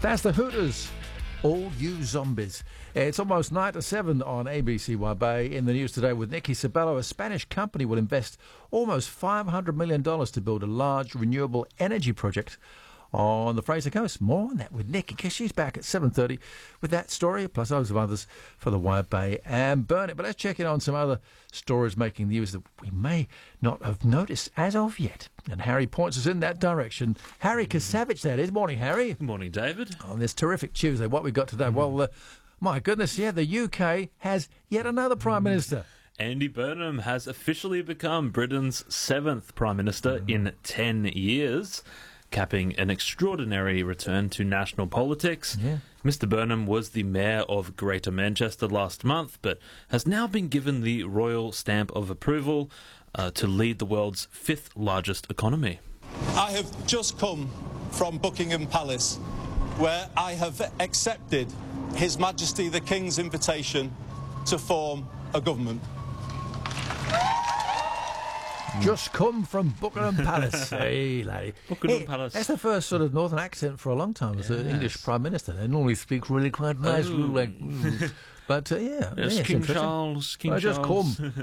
That's the Hooters. All you zombies. It's almost 9 to 7 on ABCYB. In the news today with Nikki Sabello, a Spanish company will invest almost $500 million to build a large renewable energy project on the Fraser Coast. More on that with Nikki, because she's back at 7:30 with that story, plus loads of others for the Wide Bay and Burnett. But let's check in on some other stories making news that we may not have noticed as of yet. And Harry points us in that direction. Harry Kasavich, that is. Morning, Harry. Good morning, David. On this terrific Tuesday, what we got today? Well, my goodness, yeah, the UK has yet another Prime Minister. Andy Burnham has officially become Britain's 7th Prime Minister in 10 years, capping an extraordinary return to national politics. Yeah. Mr. Burnham was the Mayor of Greater Manchester last month, but has now been given the royal stamp of approval to lead the world's 5th largest economy. I have just come from Buckingham Palace, where I have accepted His Majesty the King's invitation to form a government. Just come from Buckingham Palace. Hey, laddie. Buckingham Palace. That's the first sort of northern accent for a long time as an English Prime Minister. They normally speak really quite nice, like, but yeah. Yes, it's King interesting. Charles. King I just Charles. come.